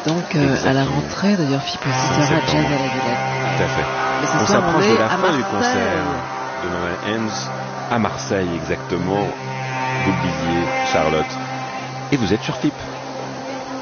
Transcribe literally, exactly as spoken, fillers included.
donc euh, à la rentrée, d'ailleurs, F I P aussi sera Jazz à la Villette. Tout à fait. Mais ce on soir, s'approche on est de la à fin Marseille. du concert de Noël Hens à Marseille exactement. Vous le disiez, Charlotte. Et vous êtes sur F I P.